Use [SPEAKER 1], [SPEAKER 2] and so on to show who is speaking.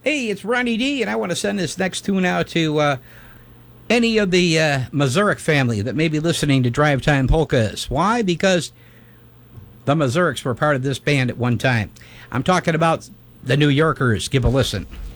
[SPEAKER 1] Hey, it's Ronnie D, and I want to send this next tune out to any of the Mazurek family that may be listening to Drive Time Polkas. Why? Because the Mazureks were part of this band at one time. I'm talking about the New Yorkers. Give a listen.